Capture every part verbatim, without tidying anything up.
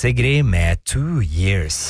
Sigrid med Two Years.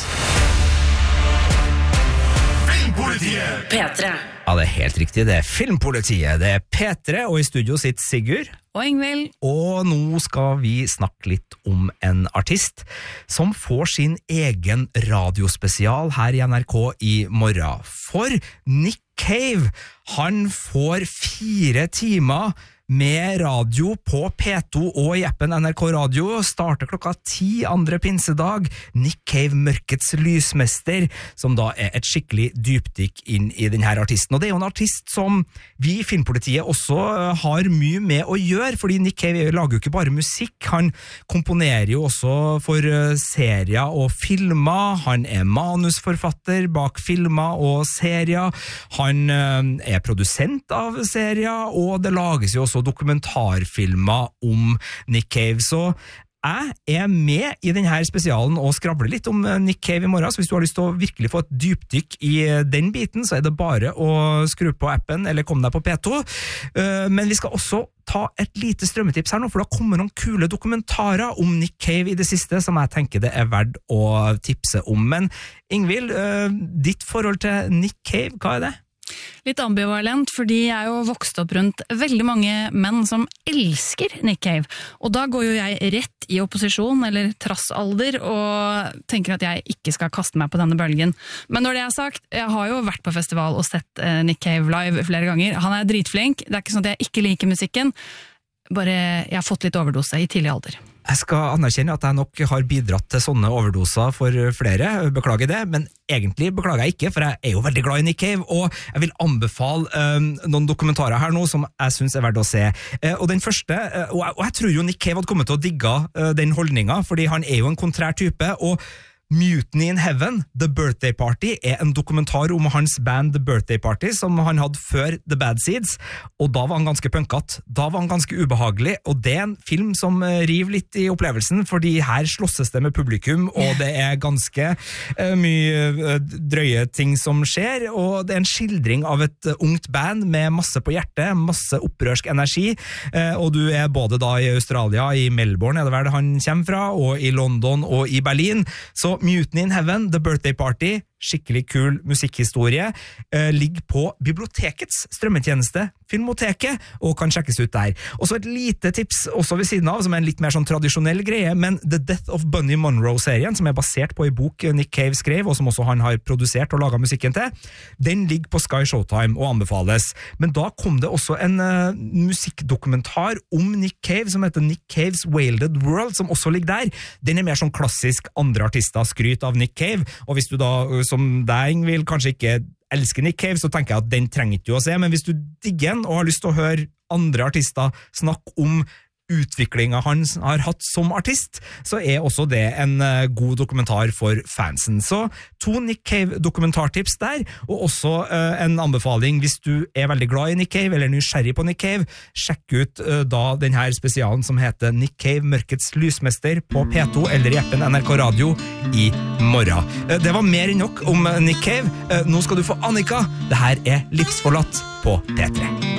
Filmpolitiet P tre. Ja, det er helt riktig, det er Filmpolitiet, det er P tre, og i studio sitter Sigurd. Og Ingvild. Og nå skal vi snakke litt om en artist som får sin egen radiospesial her i N R K i morgen. For Nick Cave, han får fire timer med radio på P to og i appen N R K Radio. Starter klokka ti andre pinsedag. Nick Cave, mørkets lysmester, som da er et skikkelig dypdykk inn i denne artisten. Og det er jo en artist som vi i Filmpolitiet også har mye med å gjøre, fordi Nick Cave lager jo ikke bare musikk, han komponerer jo også for serier og filmer, han er manusforfatter bak filmer og serier, han er produsent av serier, og det lages jo også dokumentarfilmer om Nick Cave, så jeg er med i denne spesialen og skrabler litt om Nick Cave i morgen, så hvis du har lyst til å virkelig få et dypdykk i den biten, så er det bare å skru på appen eller komme deg på P to, men vi skal også ta et lite strømmetips her nå, for det kommer noen kule dokumentarer om Nick Cave i det siste, som jeg tenker det er verdt å tipse om. Men Ingvild, ditt forhold til Nick Cave, hva er det? Litt ambivalent, fordi jeg er jo vokst opp rundt veldig mange menn som elsker Nick Cave, og da går jo jeg rett i opposisjon, eller trassalder, og tenker at jeg ikke skal kaste meg på denne bølgen. Men når det er sagt, jeg har jo vært på festival og sett Nick Cave live flere ganger. Han er dritflink, det er ikke sånn at jeg ikke liker musikken, bare jeg har fått litt overdose i tidlig alder. Jeg skal anerkjenne at jeg nok har bidratt til sånne overdoser for flere, beklager det, men egentlig beklager jeg ikke, for jeg er jo veldig glad i Nick Cave, og jeg vil anbefale um, noen dokumentarer her nå som jeg synes er verdt å se. Uh, og den første, uh, og, jeg, og jeg tror jo Nick Cave hadde kommet til å digge uh, den holdningen, fordi han er jo en kontrær type, og Mutiny in Heaven, The Birthday Party, er en dokumentar om hans band The Birthday Party, som han hadde før The Bad Seeds, og da var han ganske punkat. Da var han ganske ubehagelig, og det er en film som river litt i opplevelsen, fordi her slåsses det med publikum, og det er ganske uh, mye uh, drøye ting som skjer, og det er en skildring av et uh, ungt band med masse på hjertet, masse opprørsk energi, uh, og du er både da i Australia, i Melbourne er det vel han kommer fra, og i London og i Berlin, så Mutiny in Heaven, The Birthday Party, skikkelig kul musikkhistorie, eh, ligger på bibliotekets strømmetjeneste, Filmoteket, og kan sjekkes ut der. Og så et lite tips også ved siden av, som er en litt mer sånn tradisjonell greie, men The Death of Bunny Monroe-serien, som er basert på en bok Nick Cave skrev, og som også han har produsert og laget musikken til, den ligger på Sky Showtime og anbefales. Men da kom det også en uh, musikkdokumentar om Nick Cave, som heter Nick Cave's Wailed World, som også ligger der. Den er mer sånn klassisk andre artister skryt av Nick Cave, og hvis du da, som deg, vil kanskje ikke elsker Nick Cave, så tenker jeg at den trenger ikke du å se, men hvis du digger den og har lyst til å høre andre artister snakke om utviklingen han har hatt som artist, så er også det en uh, god dokumentar for fansen. Så to Nick Cave dokumentartips der, og også uh, en anbefaling hvis du er veldig glad i Nick Cave, eller nysgjerrig på Nick Cave, sjekk ut uh, da denne spesialen som heter Nick Cave, mørkets lysmester på P to eller i appen N R K Radio i morgen. Uh, det var mer enn nok om uh, Nick Cave. Uh, nå skal du få Annika. Det her er Livsforlatt på P tre.